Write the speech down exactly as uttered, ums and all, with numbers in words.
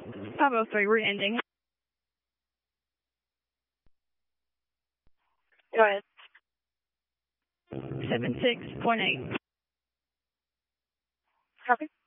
five oh three, we're ending. Go ahead. seven six point eight. Copy.